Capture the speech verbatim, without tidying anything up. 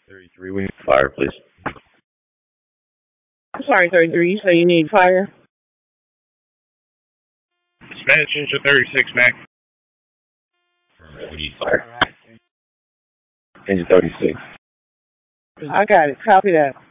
thirty-three, we need fire, please. I'm sorry, thirty-three, you say you need fire? Spanish Ninja thirty-six, Mac. We need fire. Engine thirty-six. I got it. Copy that.